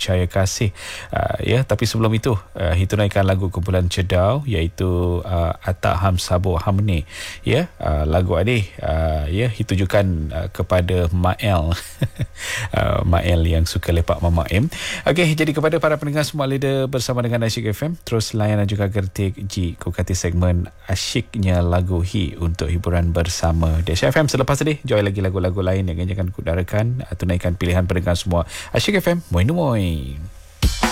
Percaya Kasih. Ya, tapi sebelum itu hitunaikan lagu kumpulan Cedau iaitu Atak Ham Sabo Hamne. Ya, lagu ini ya ditujukan kepada Mael. Mael yang suka lepak Mama M. Okey, jadi kepada para pendengar semua leader bersama dengan Asyik FM, terus layan dan juga gertik Ji kukati segmen asyiknya lagu hi untuk hiburan bersama Dash FM. Selepas ini enjoy lagi lagu-lagu lain yang akan kudarakan, tunaikan pilihan pendengar semua. Asyik FM, moi.